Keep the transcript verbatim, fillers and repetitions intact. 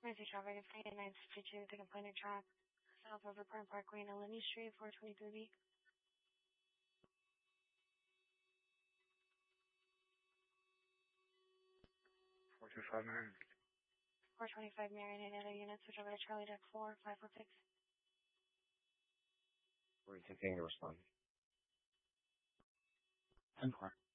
Mercy traffic, it's nine fifty-two, taking Planet Track, south over Prime Parkway and Eleni Street, four twenty-three B. four two five Marion. four twenty-five Marion, any other units, switch over to Charlie Deck four, five four six. Where are you taking to respond? ten four.